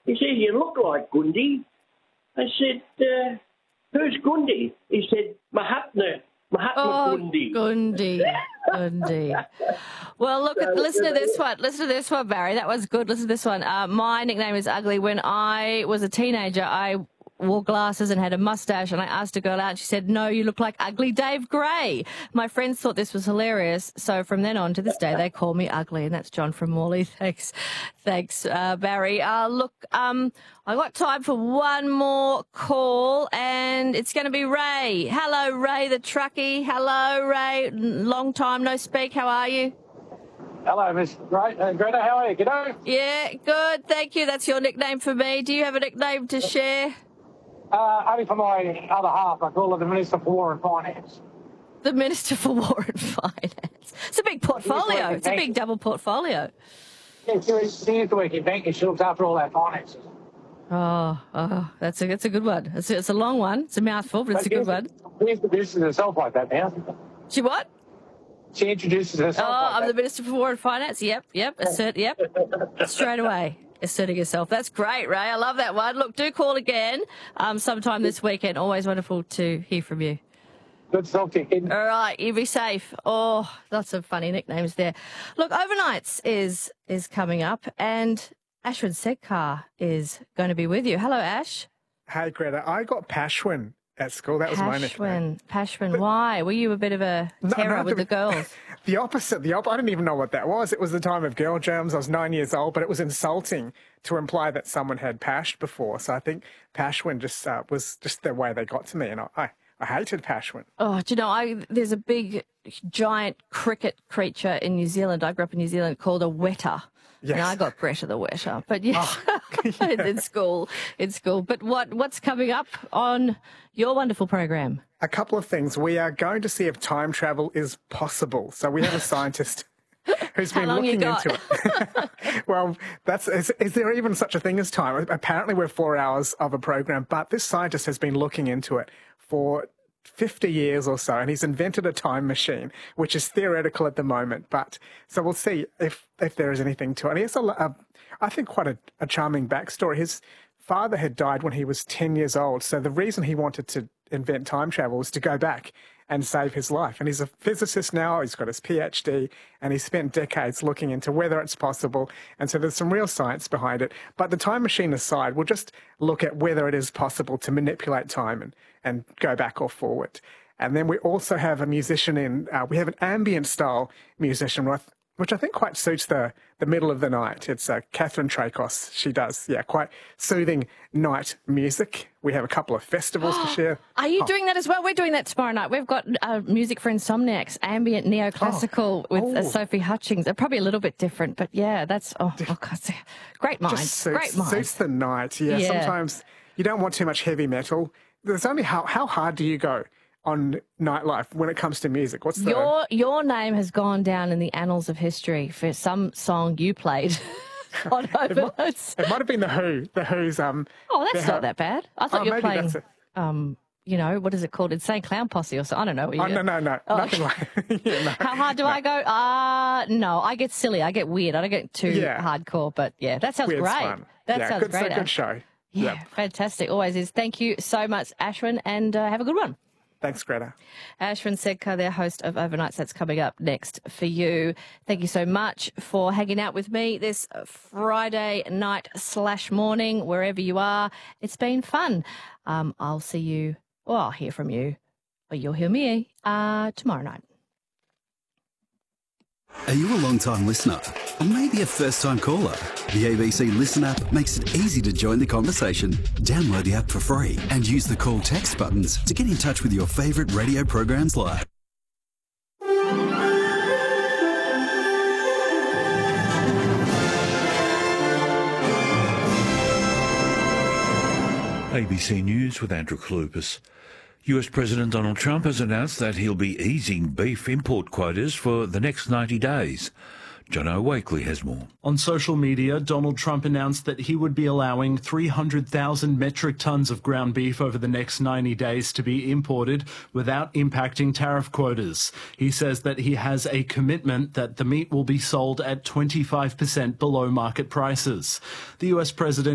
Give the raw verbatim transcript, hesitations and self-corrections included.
He said, you look like Gundy. I said, uh, who's Gundy? He said, Mahatma. Mahatma Oh, Gundy. Gundy. Gundy. Well, look, listen to this one. Listen to this one, Barry. That was good. Listen to this one. Uh, my nickname is Ugly. When I was a teenager, I wore glasses and had a mustache, and I asked a girl out, and she said, no, you look like Ugly Dave Gray. My friends thought this was hilarious, so from then on to this day, they call me Ugly, and that's John from Morley. Thanks. Thanks, uh, Barry. Uh, look, um, I got time for one more call, and it's going to be Ray. Hello, Ray the truckie. Hello, Ray. Long time no speak. How are you? Hello, Miss Great. Uh, Greta, how are you? G'day. Yeah, good. Thank you. That's your nickname for me. Do you have a nickname to share? Uh, only for my other half. I call her the Minister for War and Finance. The Minister for War and Finance. It's a big portfolio. It's a big double portfolio. Yeah, she used to work in banking. She looks after all our finances. Oh, oh, that's a that's a good one. It's a, it's a long one. It's a mouthful, but it's a good one. She introduces herself like that now. She what? She introduces herself Oh, like I'm that. the Minister for War and Finance. Yep, yep, assert, yep. Straight away. Asserting yourself. That's great, Ray. I love that one. Look, do call again um, sometime this weekend. Always wonderful to hear from you. Good to talk to you, kid. All right, you be safe. Oh, lots of funny nicknames there. Look, Overnights is is coming up, and Ashwin Sedkar is going to be with you. Hello, Ash. Hey, Greta. I got Pashwin at school. That was my nickname. Pashwin, Pashwin. Why? Were you a bit of a terror no, with the, the girls? The opposite. The op- I didn't even know what that was. It was the time of girl germs. I was nine years old, but it was insulting to imply that someone had pashed before. So I think Pashwin just uh, was just the way they got to me, and I, I, I hated Pashwin. Oh, do you know, I, there's a big, giant cricket creature in New Zealand. I grew up in New Zealand called a wetter. Yes. And I got Greta the Wetter, but yeah, Oh, yeah. in school, in school. But what what's coming up on your wonderful program? A couple of things. We are going to see if time travel is possible. So we have a scientist who's How been long you looking got? into it. Well, that's is, is there even such a thing as time? Apparently we're four hours of a program, but this scientist has been looking into it for fifty years or so, and he's invented a time machine, which is theoretical at the moment. But so we'll see if if there is anything to it. And he has a, a I think quite a, a charming backstory. His father had died when he was ten years old, so the reason he wanted to invent time travel was to go back and save his life. And he's a physicist now. He's got his PhD, and he's spent decades looking into whether it's possible. And so there's some real science behind it. But the time machine aside, we'll just look at whether it is possible to manipulate time and, and go back or forward. And then we also have a musician in, uh, we have an ambient style musician, which I think quite suits the, the middle of the night. It's uh, Catherine Trakos. She does, yeah, quite soothing night music. We have a couple of festivals to share. Are you Oh. doing that as well? We're doing that tomorrow night. We've got uh, music for insomniacs, ambient neoclassical Oh. with uh, Oh. Sophie Hutchings. They're probably a little bit different, but yeah, that's, oh, oh God, great minds, Just suits, great minds. suits the night. Yeah, Yeah. sometimes you don't want too much heavy metal. There's only how, how hard do you go on nightlife when it comes to music? What's the... Your your name has gone down in the annals of history for some song you played on Overnights. It might have been the Who. The Who's... Um, Oh, that's their- not that bad. I thought Oh, you were maybe playing, that's it. um, you know, what is it called? Insane Clown Posse or something. I don't know. What Oh, you no, no, no. Oh, Nothing okay. like... yeah, no. How hard do I go? Uh, no, I get silly. I get weird. I don't get too Yeah. hardcore, but yeah, that sounds Weird's great. fun. That yeah, sounds good, great. It's a good Ash. show. Yeah, Yep. fantastic. Always is. Thank you so much, Ashwin, and uh, have a good one. Thanks, Greta. Ashwin Sedkar, their host of Overnights. That's coming up next for you. Thank you so much for hanging out with me this Friday night slash morning, wherever you are. It's been fun. Um, I'll see you, or I'll hear from you, or you'll hear me uh, tomorrow night. Are you a long-time listener? Or maybe a first-time caller? The A B C Listen app makes it easy to join the conversation. Download the app for free and use the call text buttons to get in touch with your favourite radio programs live. A B C News with Andrew Kalupas. U S President Donald Trump has announced that he'll be easing beef import quotas for the next ninety days. Jono Wakely has more. On social media, Donald Trump announced that he would be allowing three hundred thousand metric tons of ground beef over the next ninety days to be imported without impacting tariff quotas. He says that he has a commitment that the meat will be sold at twenty-five percent below market prices. The U S president